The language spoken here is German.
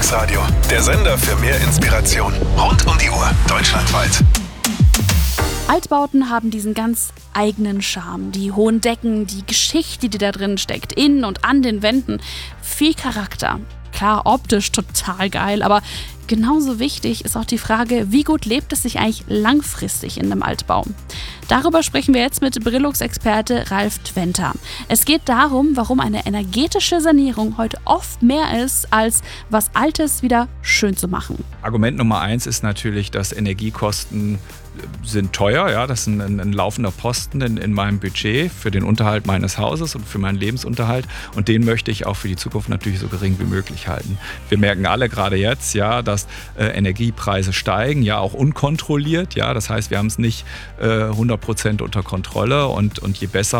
Basisradio, der Sender für mehr Inspiration. Rund um die Uhr, deutschlandweit. Altbauten haben diesen ganz eigenen Charme. Die hohen Decken, die Geschichte, die da drin steckt, in und an den Wänden. Viel Charakter. Klar, optisch total geil, aber genauso wichtig ist auch die Frage, wie gut lebt es sich eigentlich langfristig in einem Altbau? Darüber sprechen wir jetzt mit Brillux-Experte Ralf Twenter. Es geht darum, warum eine energetische Sanierung heute oft mehr ist, als was Altes wieder schön zu machen. Argument Nummer 1 ist natürlich, dass Energiekosten sind teuer. Ja, das ist ein laufender Posten in meinem Budget für den Unterhalt meines Hauses und für meinen Lebensunterhalt. Und den möchte ich auch für die Zukunft natürlich so gering wie möglich halten. Wir merken alle gerade jetzt, ja, dass Energiepreise steigen, ja auch unkontrolliert. Ja, das heißt, wir haben es nicht 100% unter Kontrolle und je besser